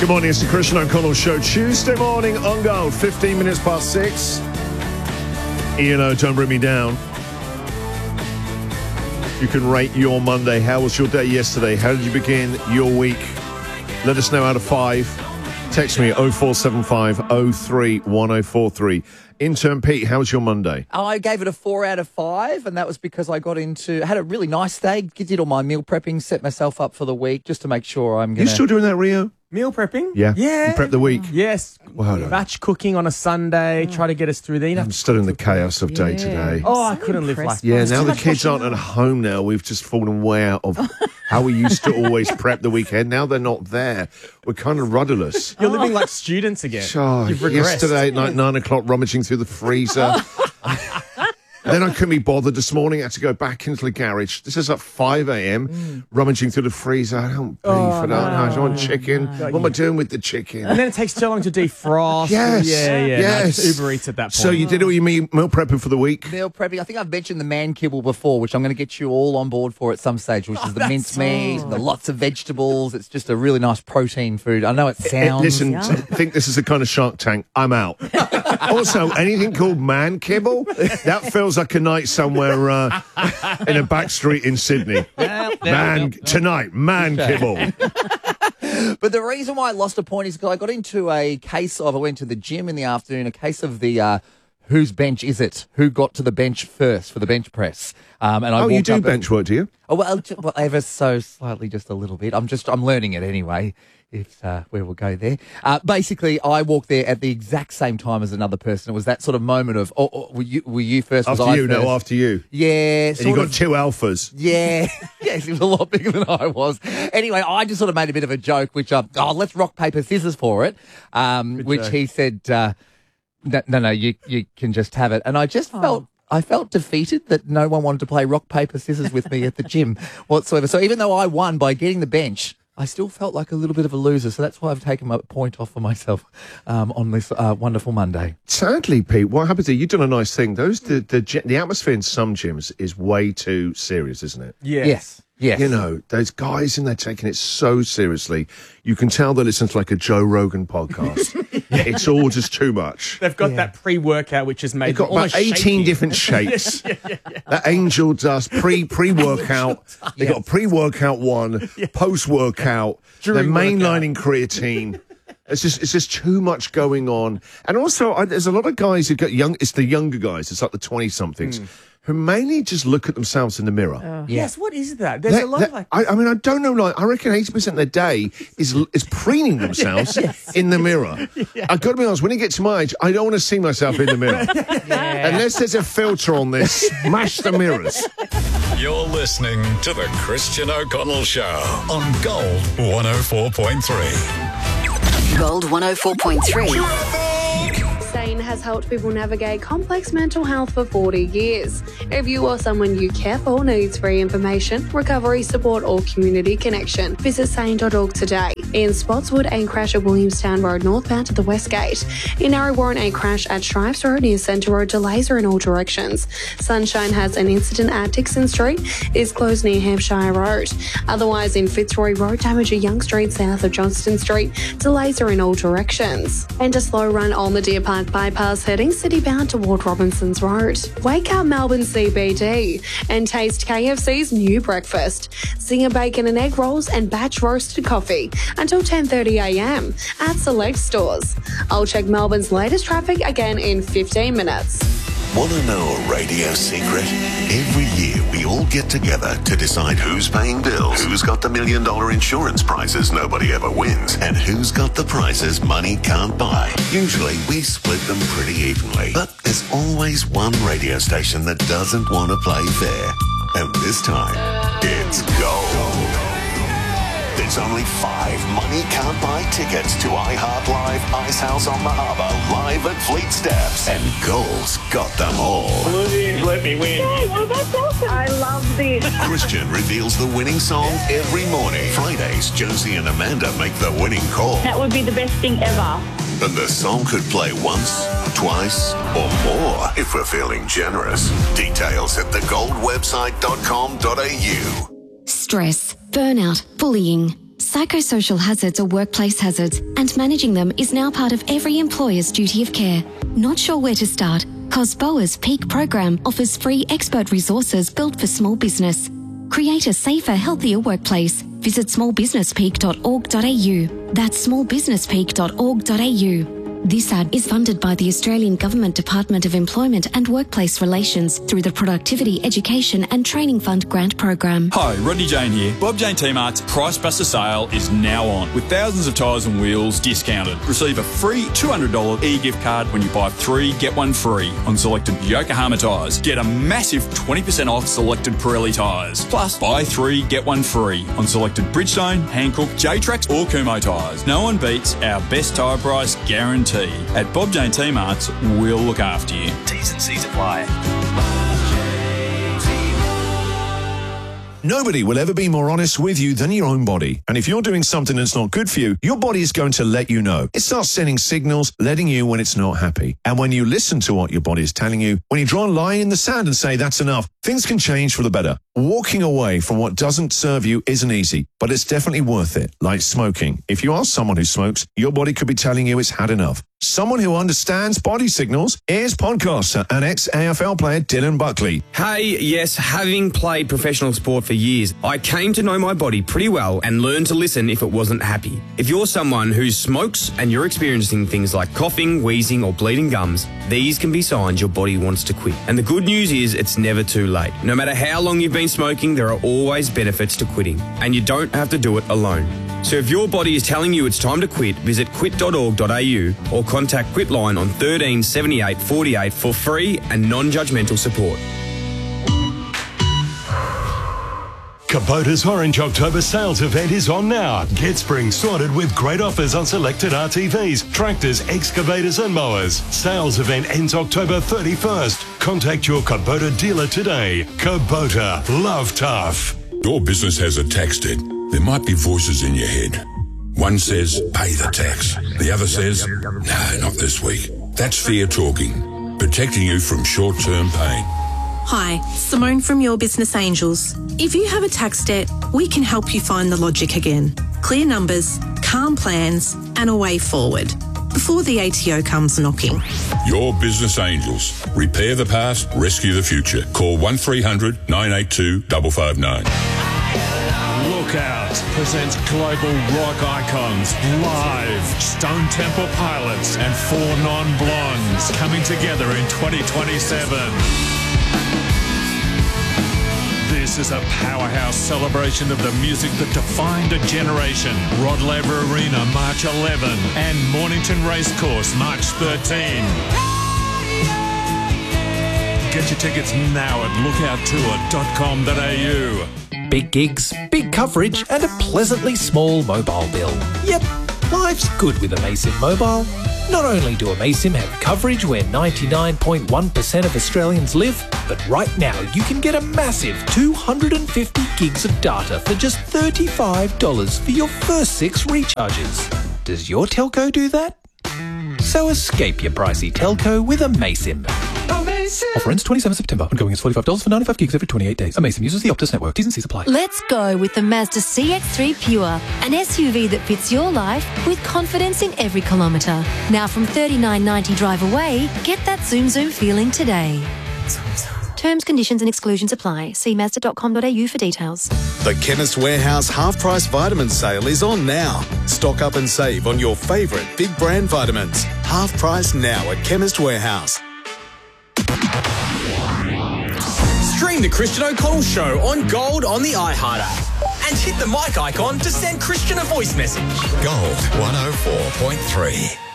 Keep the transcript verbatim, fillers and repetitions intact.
Good morning, it's the Christian O'Connell Show. Tuesday morning on Gold, fifteen minutes past six. Ian O, don't bring me down. You can rate your Monday. How was your day yesterday? How did you begin your week? Let us know out of five. Text me at oh four seven five oh three one oh four three. Intern Pete, how was your Monday? I gave it a four out of five, and that was because I got into, had a really nice day, did all my meal prepping, set myself up for the week just to make sure I'm going to... You still doing that, Rio? Meal prepping? Yeah. Yeah. You prep the week? Yes. Well done. Batch cooking on a Sunday, try to get us through the... I'm still in the chaos of day to day. Oh, I couldn't live like that. Yeah, now the kids aren't at home now. We've just fallen way out of how we used to always prep the weekend. Now they're not there. We're kind of rudderless. You're living like students again. Oh, You've regressed. yesterday at like nine o'clock, rummaging through the freezer. Then I couldn't be bothered this morning. I had to go back into the garage. This is at five a.m. Mm. rummaging through the freezer. I don't beef. Oh, I don't no. know. I don't want chicken. No. What am I doing with the chicken? And then it takes too long to defrost. Yes. Yeah, yeah. Yes. No, just Uber Eats at that point. So you did all your meal meal prepping for the week? Meal prepping. I think I've mentioned the man kibble before, which I'm going to get you all on board for at some stage, which Oh, is the that's mincemeat, so- the lots of vegetables. It's just a really nice protein food. I know it Eh, sounds... Listen, I think this is the kind of Shark Tank. I'm out. Also, anything called man kibble, that feels like a night somewhere uh, in a back street in Sydney. Man, tonight, man kibble. But the reason why I lost a point is because I got into a case of, I went to the gym in the afternoon, a case of the... Uh, whose bench is it? Who got to the bench first for the bench press? Um, and I Oh, you walked do up bench work, do you? Oh, well, ju- well, ever so slightly, just a little bit. I'm just, I'm learning it anyway, if uh, we will go there. Uh, basically, I walked there at the exact same time as another person. It was that sort of moment of, oh, oh were, you, were you first? Was After I you, first? no, after you. Yeah, And sort you got of. two alphas. Yeah, yes, he was a lot bigger than I was. Anyway, I just sort of made a bit of a joke, which, uh, oh, let's rock, paper, scissors for it, um, which joke. he said, uh, no, no, no, you, you can just have it. And I just felt... I felt defeated that no one wanted to play rock, paper, scissors with me at the gym whatsoever. So even though I won by getting the bench, I still felt like a little bit of a loser. So that's why I've taken my point off for myself um, on this uh, wonderful Monday. Sadly, Pete, what happens is you've done a nice thing. Those the, the gy- the atmosphere in some gyms is way too serious, isn't it? Yeah. Yes. Yes. You know, those guys in there taking it so seriously. You can tell they listen to like a Joe Rogan podcast. It's all just too much. They've got that pre-workout, which is made They've got about almost eighteen shaky. different shakes. yeah, yeah, yeah. That angel dust, pre pre workout. They got pre workout one, post workout. They're During mainlining creatine. It's just it's just too much going on. And also, I, there's a lot of guys who get young. It's the younger guys. It's like the twenty somethings. Mm. Who mainly just look at themselves in the mirror. Yes, what is that? There's They- a lot they- of like... I, I mean, I don't know. Like, I reckon eighty percent of their day is is preening themselves in the mirror. I've got to be honest. When it gets to my age, I don't want to see myself in the mirror unless there's a filter on this. Smash the mirrors. You're listening to the Christian O'Connell Show on Gold one oh four point three. Gold one oh four point three. SANE has helped people navigate complex mental health for forty years. If you or someone you care for needs free information, recovery support or community connection, visit sane dot org today. In Spotswood, a crash at Williamstown Road northbound to the West Gate. In Narrewarren, a crash at Stripes Road near Centre Road. Delays are in all directions. Sunshine has an incident at Dixon Street, is closed near Hampshire Road. Otherwise, in Fitzroy Road, damage at Young Street south of Johnston Street. Delays are in all directions. And a slow run on the Deer Park bypass heading city-bound toward Robinson's Road. Wake up Melbourne C B D and taste K F C's new breakfast. Zinger bacon and egg rolls and batch roasted coffee until ten thirty a m at select stores. I'll check Melbourne's latest traffic again in fifteen minutes. Want to know a radio secret? Every year we all get together to decide who's paying bills, who's got the million dollar insurance prizes nobody ever wins, and who's got the prizes money can't buy. Usually we split them pretty evenly, but there's always one radio station that doesn't want to play fair. And this time, it's Gold. There's only five money can't buy tickets to iHeart Live, Ice House on the Harbour, live at Fleet Steps, and Gold's got them all. Please let me win. Oh, that's awesome. I love this. Christian reveals the winning song every morning. Fridays, Josie and Amanda make the winning call. That would be the best thing ever. And the song could play once, twice, or more if we're feeling generous. Details at the gold website dot com dot a u. Stress, burnout, bullying. Psychosocial hazards are workplace hazards, and managing them is now part of every employer's duty of care. Not sure where to start? COSBOA's Peak program offers free expert resources built for small business. Create a safer, healthier workplace. Visit small business peak dot org dot a u. That's small business peak dot org dot a u. This ad is funded by the Australian Government Department of Employment and Workplace Relations through the Productivity, Education and Training Fund grant program. Hi, Rodney Jane here. Bob Jane T-Mart's Price Buster sale is now on with thousands of tyres and wheels discounted. Receive a free two hundred dollars e-gift card when you buy three, get one free on selected Yokohama tyres. Get a massive twenty percent off selected Pirelli tyres. Plus, buy three, get one free on selected Bridgestone, Hankook, J-Trax or Kumho tyres. No one beats our best tyre price guarantee. At Bob Jane T-Mart's, we'll look after you. T's and C's apply. Nobody will ever be more honest with you than your own body. And if you're doing something that's not good for you, your body is going to let you know. It starts sending signals, letting you when it's not happy. And when you listen to what your body is telling you, when you draw a line in the sand and say that's enough, things can change for the better. Walking away from what doesn't serve you isn't easy, but it's definitely worth it, like smoking. If you are someone who smokes, your body could be telling you it's had enough. Someone who understands body signals is podcaster and ex-A F L player Dylan Buckley. Hey, yes, having played professional sport for years, I came to know my body pretty well and learned to listen if it wasn't happy. If you're someone who smokes and you're experiencing things like coughing, wheezing or bleeding gums, these can be signs your body wants to quit. And the good news is it's never too late. No matter how long you've been smoking, there are always benefits to quitting, and you don't have to do it alone. So if your body is telling you it's time to quit, visit quit dot org dot a u or contact Quitline on thirteen seventy-eight forty-eight for free and non-judgmental support. Kubota's Orange October sales event is on now. Get spring sorted with great offers on selected R T Vs, tractors, excavators and mowers. Sales event ends October thirty-first. Contact your Kubota dealer today. Kubota, love tough. Your business has a tax debt. There might be voices in your head. One says, pay the tax. The other says, no, not this week. That's fear talking, protecting you from short-term pain. Hi, Simone from Your Business Angels. If you have a tax debt, we can help you find the logic again. Clear numbers, calm plans, and a way forward before the A T O comes knocking. Your Business Angels. Repair the past, rescue the future. Call one three hundred nine eight two five five nine. Lookout presents global rock icons live. Stone Temple Pilots and Four Non-Blondes coming together in twenty twenty-seven. This is a powerhouse celebration of the music that defined a generation. Rod Laver Arena, March eleventh, and Mornington Racecourse, March thirteenth. Get your tickets now at lookout tour dot com dot a u. Big gigs, big coverage, and a pleasantly small mobile bill. Yep, life's good with Amaysim Mobile. Not only do Amaysim have coverage where ninety-nine point one percent of Australians live, but right now you can get a massive two hundred fifty gigs of data for just thirty-five dollars for your first six recharges. Does your telco do that? So escape your pricey telco with Amaysim. Offer ends twenty-seventh of September. Ongoing is forty-five dollars for ninety-five gigs every twenty-eight days. Amaysim uses the Optus network. T's and C's apply. Let's go with the Mazda C X three Pure, an S U V that fits your life with confidence in every kilometre. Now from thirty-nine ninety drive away, get that zoom zoom feeling today. Terms, conditions and exclusions apply. See mazda dot com dot a u for details. The Chemist Warehouse half-price vitamin sale is on now. Stock up and save on your favourite big brand vitamins. Half price now at Chemist Warehouse. Stream the Christian O'Connell Show on Gold on the iHeart app. And hit the mic icon to send Christian a voice message. Gold one oh four point three.